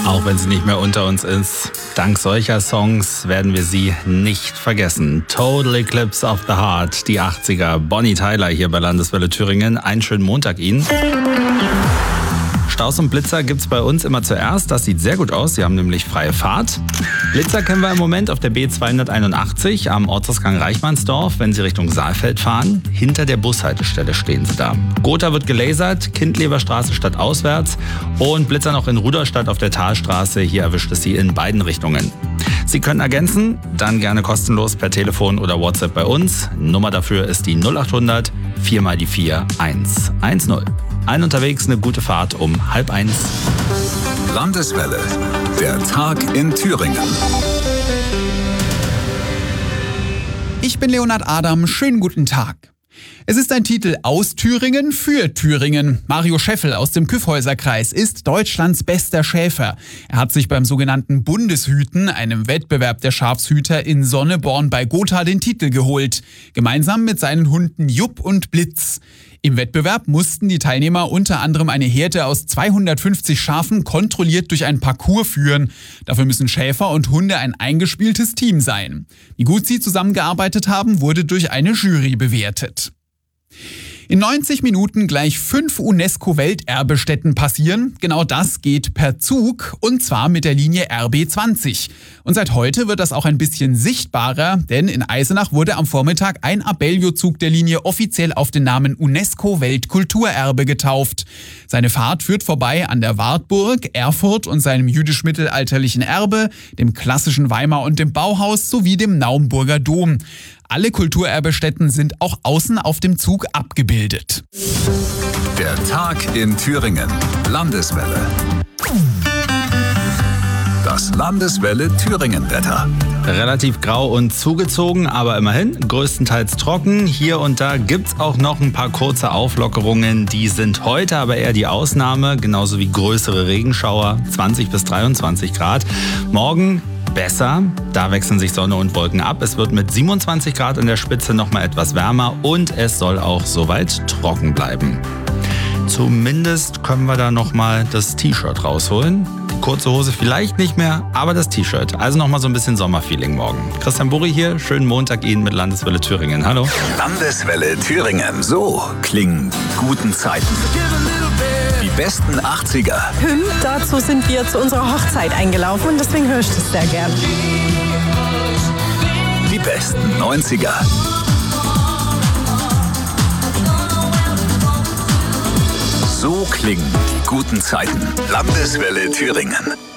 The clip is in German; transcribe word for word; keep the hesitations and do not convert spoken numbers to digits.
Auch wenn sie nicht mehr unter uns ist, dank solcher Songs werden wir sie nicht vergessen. Total Eclipse of the Heart, die achtziger. Bonnie Tyler hier bei Landeswelle Thüringen. Einen schönen Montag Ihnen. Staus und Blitzer gibt's bei uns immer zuerst. Das sieht sehr gut aus. Sie haben nämlich freie Fahrt. Blitzer kennen wir im Moment auf der B zweihunderteinundachtzig am Ortsausgang Reichmannsdorf, wenn Sie Richtung Saalfeld fahren. Hinter der Bushaltestelle stehen Sie da. Gotha wird gelasert, Kindleberstraße stadtauswärts und Blitzer noch in Rudolstadt auf der Talstraße. Hier erwischt es Sie in beiden Richtungen. Sie können ergänzen, dann gerne kostenlos per Telefon oder WhatsApp bei uns. Nummer dafür ist die null achthundert vier mal die vier eins eins null. Ein unterwegs, eine gute Fahrt um halb eins. Landeswelle, der Tag in Thüringen. Ich bin Leonhard Adam, schönen guten Tag. Es ist ein Titel aus Thüringen für Thüringen. Mario Scheffel aus dem Kyffhäuserkreis ist Deutschlands bester Schäfer. Er hat sich beim sogenannten Bundeshüten, einem Wettbewerb der Schafshüter in Sonneborn bei Gotha, den Titel geholt. Gemeinsam mit seinen Hunden Jupp und Blitz. Im Wettbewerb mussten die Teilnehmer unter anderem eine Herde aus zweihundertfünfzig Schafen kontrolliert durch einen Parcours führen. Dafür müssen Schäfer und Hunde ein eingespieltes Team sein. Wie gut sie zusammengearbeitet haben, wurde durch eine Jury bewertet. In neunzig Minuten gleich fünf UNESCO-Welterbestätten passieren. Genau das geht per Zug und zwar mit der Linie R B zwanzig. Und seit heute wird das auch ein bisschen sichtbarer, denn in Eisenach wurde am Vormittag ein Abellio-Zug der Linie offiziell auf den Namen UNESCO-Weltkulturerbe getauft. Seine Fahrt führt vorbei an der Wartburg, Erfurt und seinem jüdisch-mittelalterlichen Erbe, dem klassischen Weimar und dem Bauhaus sowie dem Naumburger Dom. Alle Kulturerbestätten sind auch außen auf dem Zug abgebildet. Der Tag in Thüringen. Landeswelle. Das Landeswelle Thüringen-Wetter. Relativ grau und zugezogen, aber immerhin größtenteils trocken. Hier und da gibt's auch noch ein paar kurze Auflockerungen. Die sind heute aber eher die Ausnahme, genauso wie größere Regenschauer, zwanzig bis dreiundzwanzig Grad. Morgen besser, da wechseln sich Sonne und Wolken ab. Es wird mit siebenundzwanzig Grad in der Spitze noch mal etwas wärmer und es soll auch soweit trocken bleiben. Zumindest können wir da noch mal das T-Shirt rausholen. Die kurze Hose vielleicht nicht mehr, aber das T-Shirt. Also noch mal so ein bisschen Sommerfeeling morgen. Christian Burri hier, schönen Montag Ihnen mit Landeswelle Thüringen. Hallo. Landeswelle Thüringen. So klingen die guten Zeiten. Die besten achtziger. Hm, dazu sind wir zu unserer Hochzeit eingelaufen und deswegen höre ich das sehr gern. Die besten neunziger. So klingen die guten Zeiten. Landeswelle Thüringen.